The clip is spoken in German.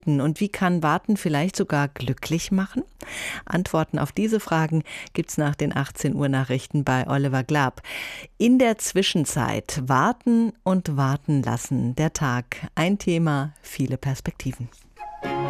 Und wie kann Warten vielleicht sogar glücklich machen? Antworten auf diese Fragen gibt's nach den 18 Uhr Nachrichten bei Oliver Glab. In der Zwischenzeit warten und warten lassen. Der Tag, ein Thema, viele Perspektiven.